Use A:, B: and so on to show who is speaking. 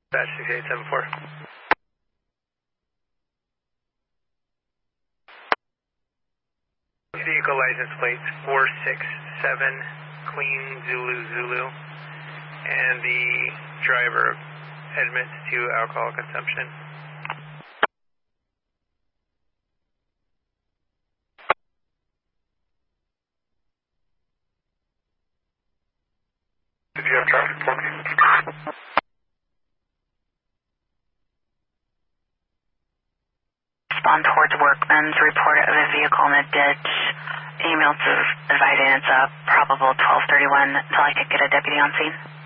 A: Batch 6874. Vehicle license plate 467 Queen Zulu Zulu, and the driver admits to alcohol consumption.
B: Did you have traffic for me?
C: Respond towards Workman's report of a vehicle in a ditch. Email to advising it's a probable 1231 until I could get a deputy on scene.